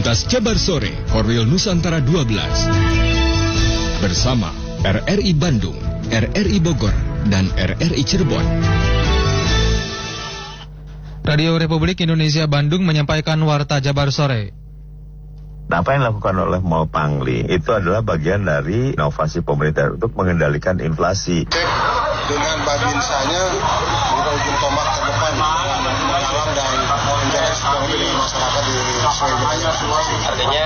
Komoditas Jabar Sore, Korwil Nusantara 12. Bersama RRI Bandung, RRI Bogor, dan RRI Cirebon. Radio Republik Indonesia Bandung menyampaikan Warta Jabar Sore. Apa yang dilakukan oleh Mall Pangli itu adalah bagian dari inovasi pemerintah untuk mengendalikan inflasi. Dengan babinsanya kita ujung tombak terdepan mengalam dan menjaga situasi dengan masyarakat di Sulawesi. Artinya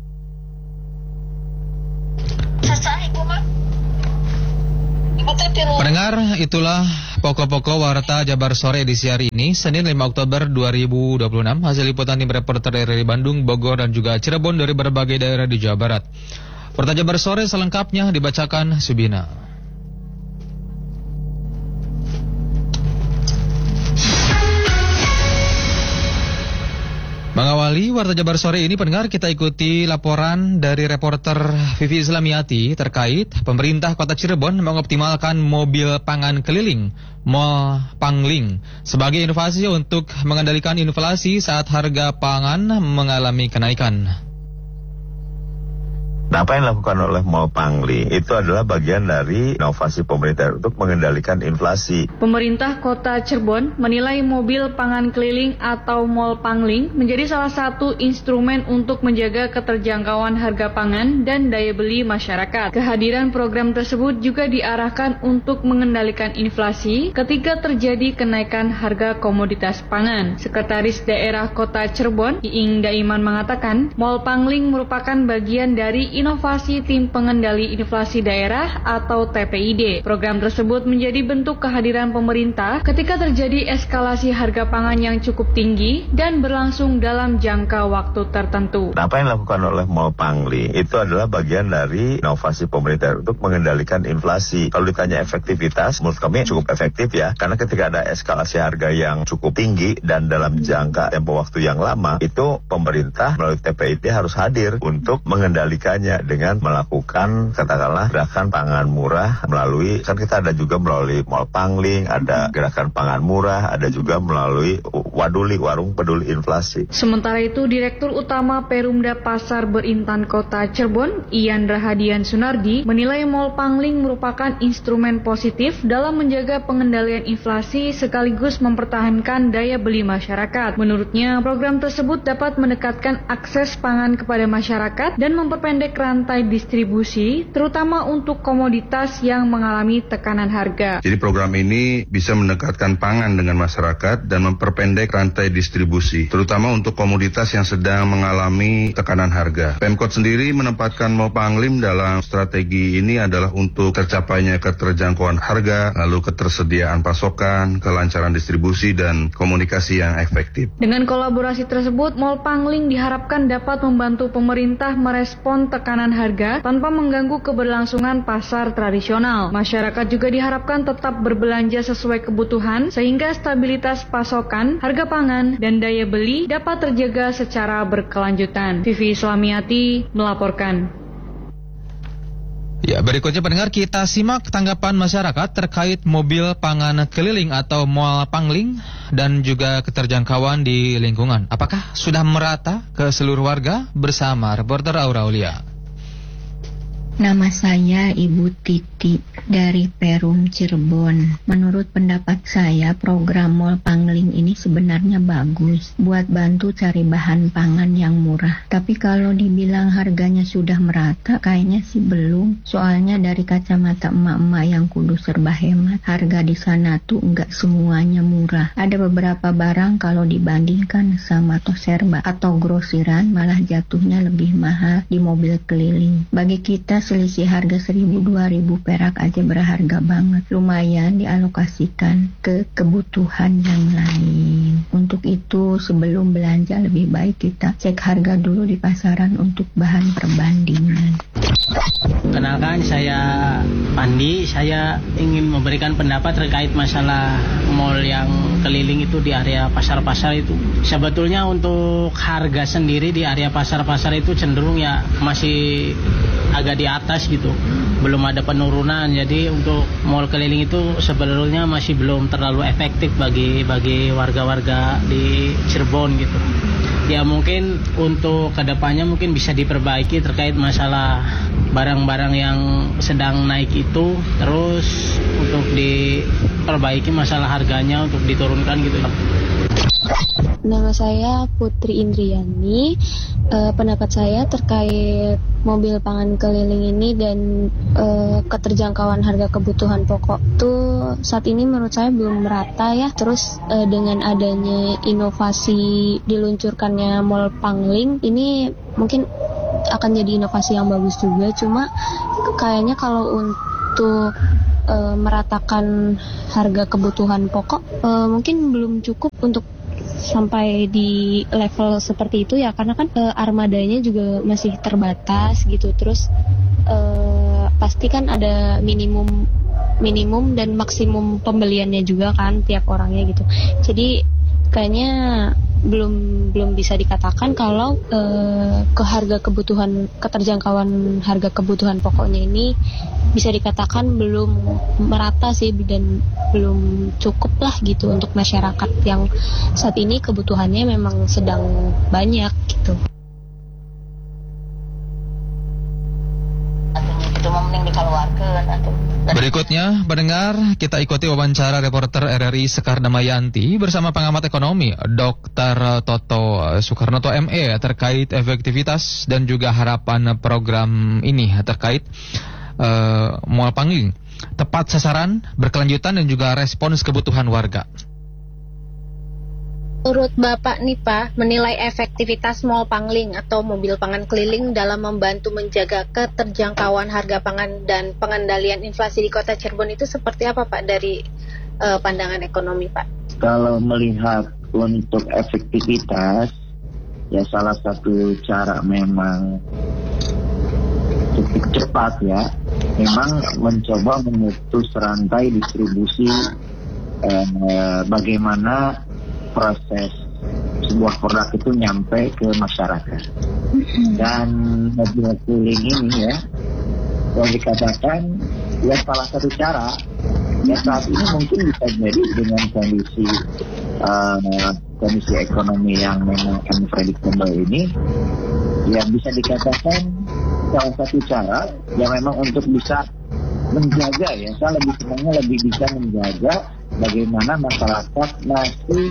pendengar, itulah pokok-pokok Warta Jabar Sore edisi hari ini, Senin 5 Oktober 2026. Hasil liputan tim reporter RRI Bandung, Bogor, dan juga Cirebon dari berbagai daerah di Jawa Barat. Warta Jabar Sore selengkapnya dibacakan Subina. Mengawali Warta Jabar Sore ini, pendengar, kita ikuti laporan dari reporter Vivi Islamiati terkait pemerintah Kota Cirebon mengoptimalkan mobil pangan keliling Mall Pangling sebagai inovasi untuk mengendalikan inflasi saat harga pangan mengalami kenaikan. Apa yang dilakukan oleh Mall Pangli itu adalah bagian dari inovasi pemerintah untuk mengendalikan inflasi. Pemerintah Kota Cirebon menilai mobil pangan keliling atau Mall Pangling menjadi salah satu instrumen untuk menjaga keterjangkauan harga pangan dan daya beli masyarakat. Kehadiran program tersebut juga diarahkan untuk mengendalikan inflasi ketika terjadi kenaikan harga komoditas pangan. Sekretaris Daerah Kota Cirebon, Iing Daiman, mengatakan Mall Pangling merupakan bagian dari inovasi Tim Pengendali Inflasi Daerah atau TPID. Program tersebut menjadi bentuk kehadiran pemerintah ketika terjadi eskalasi harga pangan yang cukup tinggi dan berlangsung dalam jangka waktu tertentu. Apa yang dilakukan oleh Mall Pangli itu adalah bagian dari inovasi pemerintah untuk mengendalikan inflasi. Kalau ditanya efektivitas, menurut kami cukup efektif ya, karena ketika ada eskalasi harga yang cukup tinggi dan dalam jangka tempo waktu yang lama, itu pemerintah melalui TPID harus hadir untuk mengendalikannya dengan melakukan katakanlah gerakan pangan murah melalui, kan kita ada juga melalui Mall Pangling, ada gerakan pangan murah, ada juga melalui Waduli, Warung Peduli Inflasi. Sementara itu, Direktur Utama Perumda Pasar Berintan Kota Cirebon, Ian Rahadian Sunardi, menilai Mall Pangling merupakan instrumen positif dalam menjaga pengendalian inflasi sekaligus mempertahankan daya beli masyarakat. Menurutnya, program tersebut dapat mendekatkan akses pangan kepada masyarakat dan memperpendek rantai distribusi, terutama untuk komoditas yang mengalami tekanan harga. Jadi program ini bisa mendekatkan pangan dengan masyarakat dan memperpendek rantai distribusi, terutama untuk komoditas yang sedang mengalami tekanan harga. Pemkot sendiri menempatkan Mall Panglim dalam strategi ini adalah untuk tercapainya keterjangkauan harga, lalu ketersediaan pasokan, kelancaran distribusi, dan komunikasi yang efektif. Dengan kolaborasi tersebut, Mall Pangling diharapkan dapat membantu pemerintah merespon tekanan harga tanpa mengganggu keberlangsungan pasar tradisional. Masyarakat juga diharapkan tetap berbelanja sesuai kebutuhan sehingga stabilitas pasokan, harga pangan, dan daya beli dapat terjaga secara berkelanjutan. Vivi Islamiati melaporkan. Ya, berikutnya pendengar, kita simak tanggapan masyarakat terkait mobil pangan keliling atau Mall Pangling dan juga keterjangkauan di lingkungan. Apakah sudah merata ke seluruh warga? Bersama reporter Aura Aulia. Nama saya Ibu Titi dari Perum Cirebon. Menurut pendapat saya, program Mall Pangling ini sebenarnya bagus buat bantu cari bahan pangan yang murah. Tapi kalau dibilang harganya sudah merata, kayaknya sih belum. Soalnya dari kacamata emak-emak yang kudu serba hemat, harga di sana tuh enggak semuanya murah. Ada beberapa barang kalau dibandingkan sama toserba atau grosiran malah jatuhnya lebih mahal di mobil keliling. Bagi kita selisih harga 1.000-2.000 perak aja berharga banget. Lumayan dialokasikan ke kebutuhan yang lain. Untuk itu sebelum belanja lebih baik kita cek harga dulu di pasaran untuk bahan perbandingan. Kenalkan, saya Pandi. Saya ingin memberikan pendapat terkait masalah mall yang keliling itu di area pasar-pasar itu. Sebetulnya untuk harga sendiri di area pasar-pasar itu cenderung ya masih agak di atas gitu, belum ada penurunan. Jadi untuk mall keliling itu sebenarnya masih belum terlalu efektif bagi warga-warga di Cirebon gitu. Ya mungkin untuk kedepannya mungkin bisa diperbaiki terkait masalah barang-barang yang sedang naik itu, terus untuk diperbaiki masalah harganya untuk diturunkan gitu. Nama saya Putri Indriani. Pendapat saya terkait mobil pangan keliling ini dan keterjangkauan harga kebutuhan pokok tuh saat ini menurut saya belum merata ya. Terus dengan adanya inovasi diluncurkannya Mall Pangling ini mungkin akan jadi inovasi yang bagus juga. Cuma kayaknya kalau untuk meratakan harga kebutuhan pokok mungkin belum cukup untuk sampai di level seperti itu ya, karena kan armadanya juga masih terbatas gitu. Terus pasti kan ada minimum dan maksimum pembeliannya juga kan tiap orangnya gitu. Jadi kayaknya belum bisa dikatakan kalau keterjangkauan harga kebutuhan pokoknya ini bisa dikatakan belum merata sih, dan belum cukup lah gitu untuk masyarakat yang saat ini kebutuhannya memang sedang banyak gitu. Berikutnya, pendengar, kita ikuti wawancara reporter RRI Sekar Damayanti bersama pengamat ekonomi Dr. Toto Soekarnoto ME terkait efektivitas dan juga harapan program ini terkait Mall Pangling, tepat sasaran, berkelanjutan dan juga respons kebutuhan warga. Menurut Bapak nih Pak, menilai efektivitas Mall Pangling atau mobil pangan keliling dalam membantu menjaga keterjangkauan harga pangan dan pengendalian inflasi di Kota Cirebon itu seperti apa Pak dari pandangan ekonomi Pak? Kalau melihat untuk efektivitas, ya salah satu cara memang cukup cepat ya, memang mencoba memutus rantai distribusi bagaimana proses sebuah produk itu nyampe ke masyarakat. Dan mobil keliling ini ya, kalau dikatakan ya salah satu cara ya saat ini mungkin bisa jadi dengan kondisi ekonomi yang memang unpredictable ini, ya bisa dikatakan salah satu cara yang memang untuk bisa menjaga ya, saya lebih senangnya lebih bisa menjaga bagaimana masyarakat masih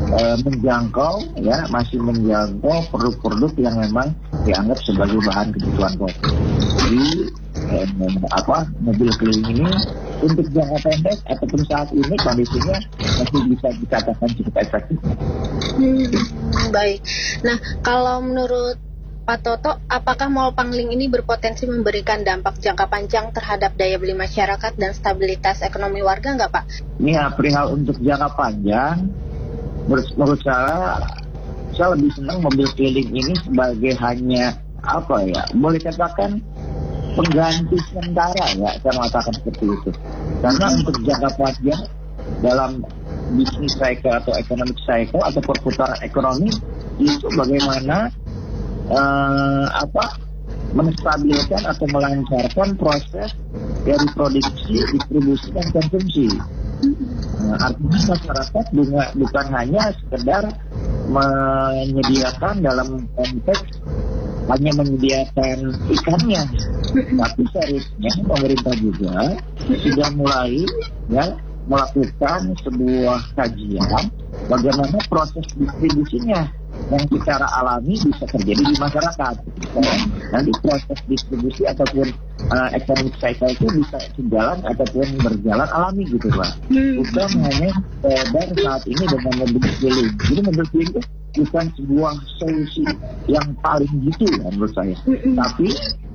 masih menjangkau produk-produk yang memang dianggap sebagai bahan kebutuhan pokok. Jadi mobil keliling ini untuk jangka pendek ataupun saat ini kondisinya masih bisa dikatakan cukup efektif. Baik. Nah, kalau menurut Pak Toto, apakah Mall Pangling ini berpotensi memberikan dampak jangka panjang terhadap daya beli masyarakat dan stabilitas ekonomi warga nggak Pak? Ini ya, perihal untuk jangka panjang, menurut saya lebih senang mobil keliling ini sebagai hanya boleh katakan pengganti sementara ya, saya mengatakan seperti itu. Karena untuk jangka panjang dalam bisnis cycle atau economic cycle atau perputaran ekonomi itu bagaimana menstabilkan atau melancarkan proses dari produksi, distribusi dan konsumsi. Artinya masyarakat bukan hanya sekedar menyediakan dalam konteks hanya menyediakan ikannya, tapi seharusnya pemerintah juga sudah mulai melakukan sebuah kajian bagaimana proses distribusinya yang secara alami bisa terjadi di masyarakat. Nanti proses distribusi ataupun economic cycle itu bisa sejalan ataupun berjalan alami gitu Pak. Bukan hanya dan saat ini dengan mobil keliling. Jadi mobil keliling itu bukan sebuah solusi yang paling gitu ya menurut saya. Tapi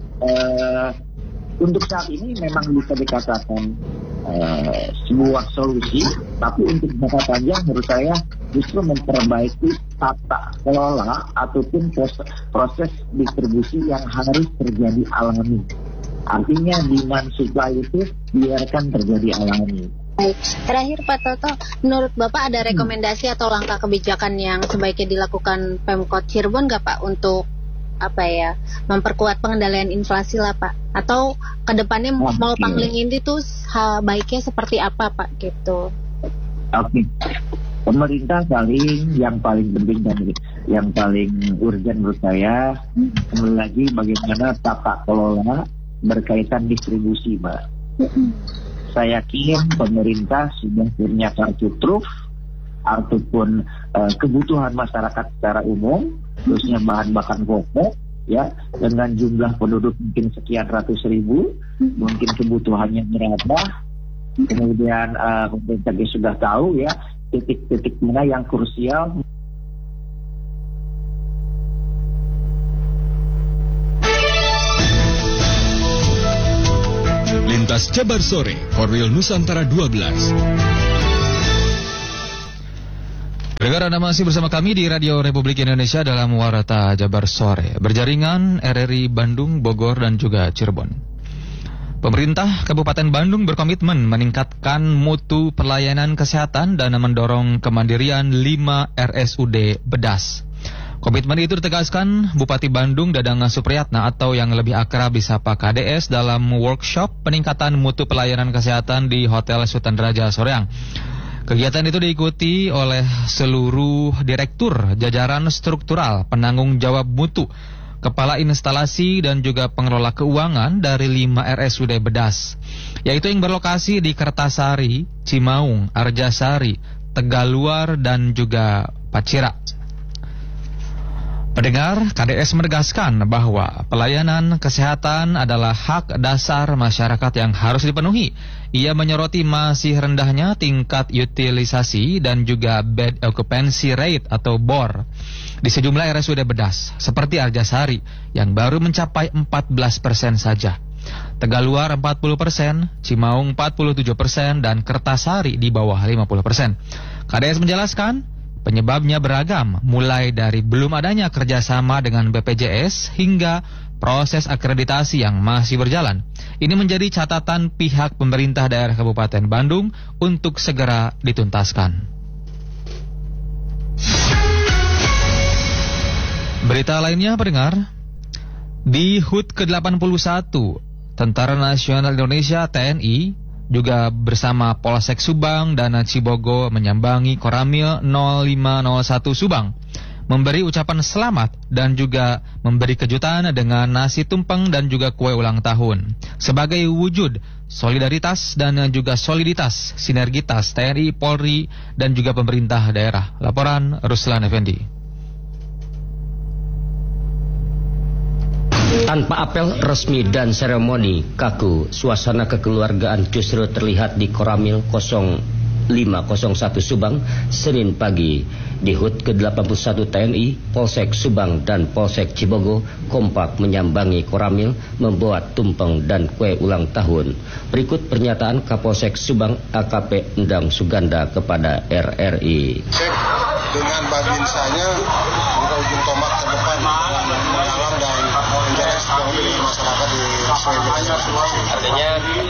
untuk saat ini memang bisa dikatakan sebuah solusi, tapi untuk jangka panjang menurut saya justru memperbaiki tata kelola ataupun proses distribusi yang harus terjadi alami. Artinya demand supply itu biarkan terjadi alami. Baik, terakhir Pak Toto, menurut Bapak ada rekomendasi atau langkah kebijakan yang sebaiknya dilakukan Pemkot Cirebon nggak Pak untuk memperkuat pengendalian inflasi lah Pak? Atau kedepannya Mall Pangling ini tuh baiknya seperti apa Pak gitu? Pemerintah yang paling penting dan yang paling urgent menurut saya kembali lagi bagaimana tata kelola berkaitan distribusi, Mbak. Saya yakin pemerintah sudah punya kartu truf ataupun kebutuhan masyarakat secara umum, khususnya bahan bahan pokok, ya, dengan jumlah penduduk mungkin sekian ratus ribu, mungkin kebutuhannya berapa. Kemudian pemerintah sudah tahu ya titik-titik mana yang krusial. Lintas Jabar Sore, Korwil Nusantara 12. Pendengar, Anda masih bersama kami di Radio Republik Indonesia dalam Warta Jabar Sore. Berjaringan RRI Bandung, Bogor, dan juga Cirebon. Pemerintah Kabupaten Bandung berkomitmen meningkatkan mutu pelayanan kesehatan dan mendorong kemandirian 5 RSUD Bedas. Komitmen itu ditegaskan Bupati Bandung Dadang Supriyatna atau yang lebih akrab disapa KDS dalam workshop peningkatan mutu pelayanan kesehatan di Hotel Sultan Raja Soreang. Kegiatan itu diikuti oleh seluruh direktur jajaran struktural penanggung jawab mutu, kepala instalasi dan juga pengelola keuangan dari 5 RSUD Bedas, yaitu yang berlokasi di Kertasari, Cimaung, Arjasari, Tegaluar, dan juga Pacira. Pendengar, KDS menegaskan bahwa pelayanan kesehatan adalah hak dasar masyarakat yang harus dipenuhi. Ia menyoroti masih rendahnya tingkat utilisasi dan juga bed occupancy rate atau BOR di sejumlah RSUD Bedas, seperti Arjasari yang baru mencapai 14% saja. Tegaluar 40%, Cimaung 47%, dan Kertasari di bawah 50%. KDS menjelaskan penyebabnya beragam, mulai dari belum adanya kerjasama dengan BPJS hingga proses akreditasi yang masih berjalan. Ini menjadi catatan pihak pemerintah daerah Kabupaten Bandung untuk segera dituntaskan. Berita lainnya, pendengar, di HUT ke-81, Tentara Nasional Indonesia TNI juga bersama Polsek Subang dan Cibogo menyambangi Koramil 0501 Subang, memberi ucapan selamat dan juga memberi kejutan dengan nasi tumpeng dan juga kue ulang tahun sebagai wujud solidaritas dan juga soliditas sinergitas TNI, Polri, dan juga pemerintah daerah. Laporan Ruslan Effendi. Tanpa apel resmi dan seremoni kaku, suasana kekeluargaan justru terlihat di Koramil 0501 Subang Senin pagi. Di HUT ke-81 TNI, Polsek Subang dan Polsek Cibogo kompak menyambangi Koramil membawa tumpeng dan kue ulang tahun. Berikut pernyataan Kapolsek Subang AKP Endang Suganda kepada RRI. Dengan babinsanya buka ujung tombak terdepan mengalam dan menjaga stabilitas masyarakat di Sulawesi. Artinya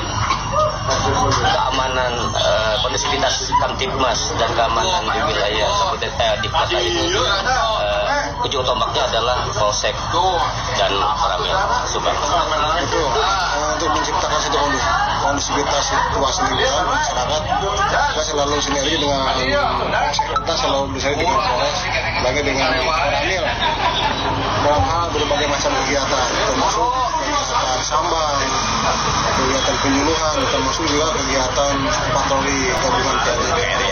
keamanan kondisivitas Kamtibmas dan keamanan di wilayah di kota ini ujung tombaknya adalah Polsek dan Koramil Subang. Itu untuk menciptakan satu kondisivitas situasi lingkungan masyarakat, kita selalu sinergi dengan kita selalu bersama dengan Polres, lagi dengan Koramil dalam hal berbagai macam kegiatan, termasuk kegiatan sambang, kegiatan penyuluhan, termasuk juga kegiatan patroli gabungan TNI.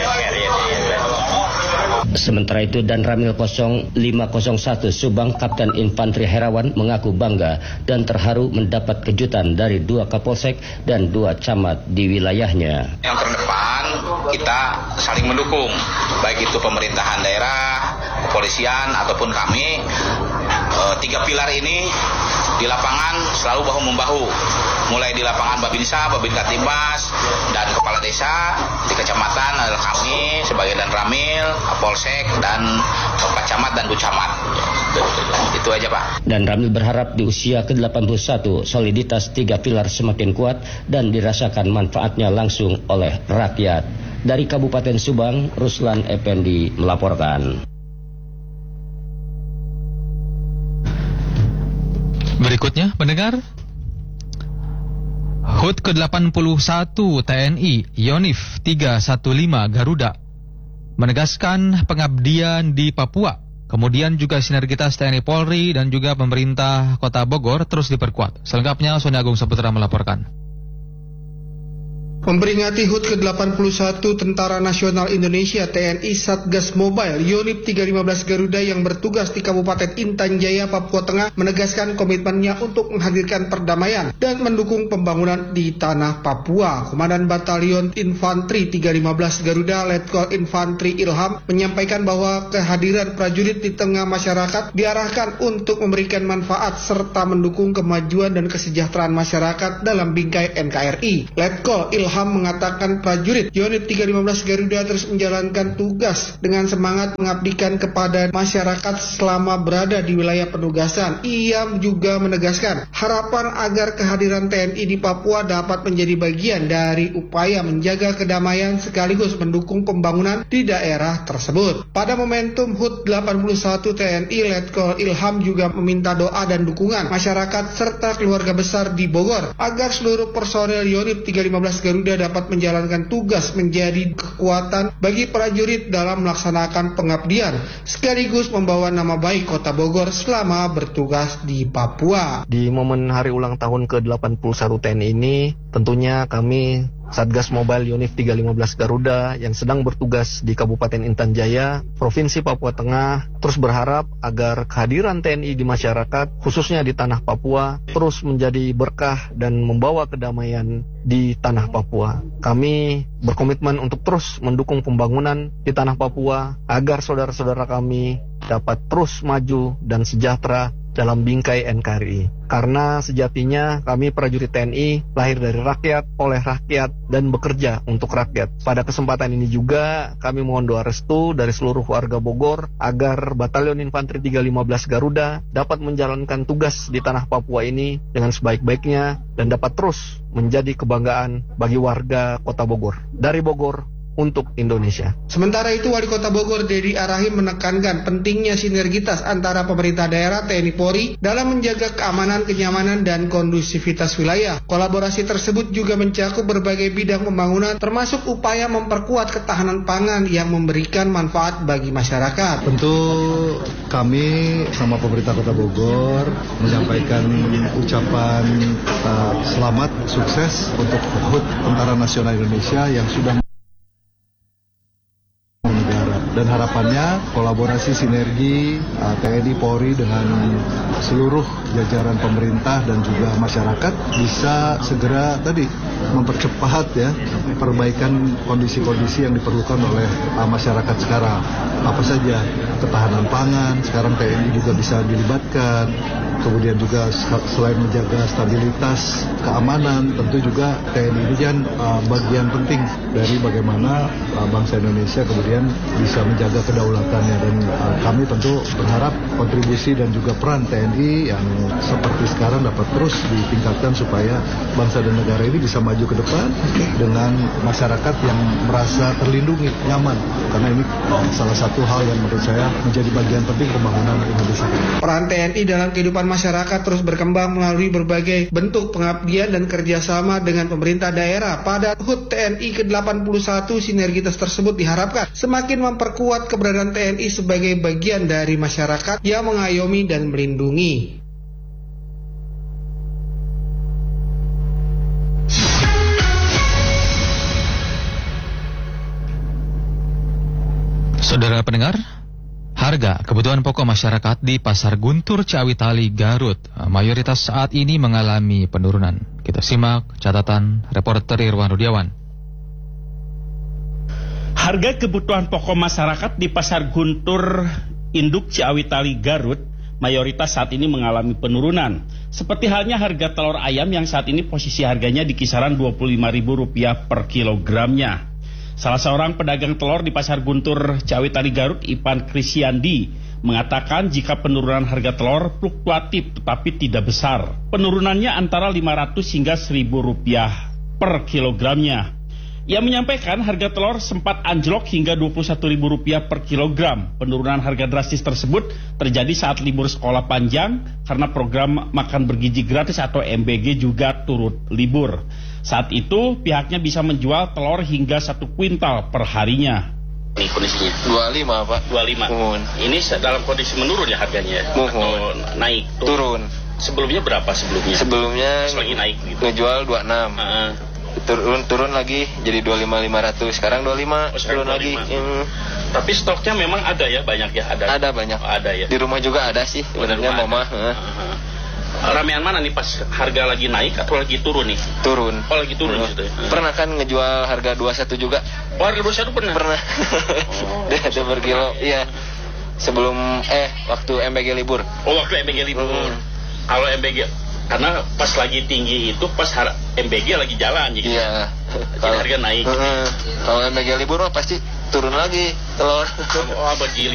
Sementara itu, Dan Ramil 0501 Subang Kapten Infanteri Herawan mengaku bangga dan terharu mendapat kejutan dari 2 Kapolsek dan 2 camat di wilayahnya. Yang terdepan kita saling mendukung, baik itu pemerintahan daerah, kepolisian ataupun kami. 3 pilar ini di lapangan selalu bahu-membahu, mulai di lapangan Babinsa, Babinka Timas, dan Kepala Desa. Di kecamatan adalah kami sebagai Dan Ramil, Kapolsek, dan Pak Camat dan Bu Camat. Itu aja, Pak. Dan Ramil berharap di usia ke-81 soliditas 3 pilar semakin kuat dan dirasakan manfaatnya langsung oleh rakyat. Dari Kabupaten Subang, Ruslan Effendi melaporkan. Berikutnya, pendengar, HUT ke-81 TNI Yonif 315 Garuda menegaskan pengabdian di Papua Kemudian juga sinergitas TNI Polri dan juga pemerintah Kota Bogor terus diperkuat. Selengkapnya Sony Agung Saputra melaporkan. Memperingati HUT ke-81 Tentara Nasional Indonesia TNI Satgas Mobile Unit 315 Garuda yang bertugas di Kabupaten Intan Jaya, Papua Tengah menegaskan komitmennya untuk menghadirkan perdamaian dan mendukung pembangunan di tanah Papua. Komandan Batalion Infanteri 315 Garuda Letkol Infanteri Ilham menyampaikan bahwa kehadiran prajurit di tengah masyarakat diarahkan untuk memberikan manfaat serta mendukung kemajuan dan kesejahteraan masyarakat dalam bingkai NKRI. Letkol Ilham mengatakan prajurit Unit 315 Garuda terus menjalankan tugas dengan semangat mengabdikan kepada masyarakat selama berada di wilayah penugasan. Ia juga menegaskan harapan agar kehadiran TNI di Papua dapat menjadi bagian dari upaya menjaga kedamaian sekaligus mendukung pembangunan di daerah tersebut. Pada momentum HUT 81 TNI, Letkol Ilham juga meminta doa dan dukungan masyarakat serta keluarga besar di Bogor agar seluruh personel Unit 315 Garuda dapat menjalankan tugas menjadi kekuatan bagi prajurit dalam melaksanakan pengabdian sekaligus membawa nama baik Kota Bogor selama bertugas di Papua. Di momen hari ulang tahun ke-81 TNI ini tentunya kami Satgas Mobile Unit 315 Garuda yang sedang bertugas di Kabupaten Intan Jaya, Provinsi Papua Tengah, terus berharap agar kehadiran TNI di masyarakat, khususnya di tanah Papua, terus menjadi berkah dan membawa kedamaian di tanah Papua. Kami berkomitmen untuk terus mendukung pembangunan di tanah Papua agar saudara-saudara kami dapat terus maju dan sejahtera dalam bingkai NKRI. Karena sejatinya kami prajurit TNI lahir dari rakyat, oleh rakyat, dan bekerja untuk rakyat. Pada kesempatan ini juga kami mohon doa restu dari seluruh warga Bogor agar Batalion Infanteri 315 Garuda dapat menjalankan tugas di tanah Papua ini dengan sebaik-baiknya dan dapat terus menjadi kebanggaan bagi warga Kota Bogor. Dari Bogor untuk Indonesia. Sementara itu, Wali Kota Bogor Dedi Arahim menekankan pentingnya sinergitas antara pemerintah daerah, TNI Polri dalam menjaga keamanan, kenyamanan, dan kondusivitas wilayah. Kolaborasi tersebut juga mencakup berbagai bidang pembangunan, termasuk upaya memperkuat ketahanan pangan yang memberikan manfaat bagi masyarakat. Tentu kami sama pemerintah Kota Bogor menyampaikan ucapan selamat, sukses untuk HUT Tentara Nasional Indonesia yang sudah dan harapannya kolaborasi sinergi TNI Polri dengan seluruh jajaran pemerintah dan juga masyarakat bisa segera mempercepat perbaikan kondisi-kondisi yang diperlukan oleh masyarakat sekarang. Apa saja ketahanan pangan, sekarang TNI juga bisa dilibatkan. Kemudian juga selain menjaga stabilitas keamanan, tentu juga TNI ini kan bagian penting dari bagaimana bangsa Indonesia kemudian bisa menjaga kedaulatannya, dan kami tentu berharap kontribusi dan juga peran TNI yang seperti sekarang dapat terus ditingkatkan supaya bangsa dan negara ini bisa maju ke depan dengan masyarakat yang merasa terlindungi, nyaman, karena ini salah satu hal yang menurut saya menjadi bagian penting pembangunan Indonesia. Peran TNI dalam kehidupan masyarakat terus berkembang melalui berbagai bentuk pengabdian dan kerjasama dengan pemerintah daerah. Pada HUT TNI ke-81, sinergitas tersebut diharapkan semakin memperkuat keberadaan TNI sebagai bagian dari masyarakat yang mengayomi dan melindungi. Saudara pendengar, harga kebutuhan pokok masyarakat di Pasar Guntur Ciawitali, Garut mayoritas saat ini mengalami penurunan. Kita simak catatan reporter Irwan Rudiawan. Harga kebutuhan pokok masyarakat di Pasar Guntur Induk Ciawitali, Garut mayoritas saat ini mengalami penurunan. Seperti halnya harga telur ayam yang saat ini posisi harganya di kisaran Rp25.000 per kilogramnya. Salah seorang pedagang telur di Pasar Guntur Ciawitali, Garut, Ipan Krisyandi, mengatakan jika penurunan harga telur fluktuatif tetapi tidak besar. Penurunannya antara Rp500 hingga Rp1.000 per kilogramnya. Ia menyampaikan harga telur sempat anjlok hingga Rp21.000 per kilogram. Penurunan harga drastis tersebut terjadi saat libur sekolah panjang karena program makan bergizi gratis atau MBG juga turut libur. Saat itu pihaknya bisa menjual telur hingga 1 kuintal per harinya. Ini kondisinya 25 Pak. 25. Ini dalam kondisi menurun ya harganya ya? Atau naik? Turun. Sebelumnya berapa sebelumnya? Sebelumnya lagi naik gitu. Ngejual 26. Turun lagi jadi 25.500. Sekarang 25. Turun 25. lagi. Tapi stoknya memang ada ya, banyak ya? Ada banyak. Ada ya. Di rumah juga ada sih sebenarnya Mama. Ramean mana nih pas harga lagi naik atau lagi turun nih? Turun. Oh lagi turun gitu ya. Pernah kan ngejual harga 21 juga? Oh harga 21 pernah? Pernah. Dia per kilo. Iya. Sebelum waktu MBG libur. Oh waktu MBG libur. Kalau MBG karena pas lagi tinggi itu pas MBG lagi jalan gitu. Iya. Jadi harga naik. Kalau MBG libur mah pasti turun lagi telur. Oh bagi